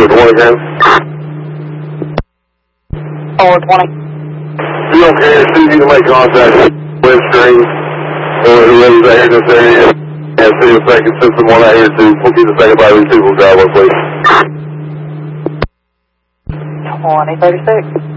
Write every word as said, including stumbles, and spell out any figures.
four twenty, man. four twenty. You don't care, as soon as you can make contact with Windstream or whoever's out here in this area, and see if they can send someone out here to we'll get the second by these people drive, please. twenty thirty-six.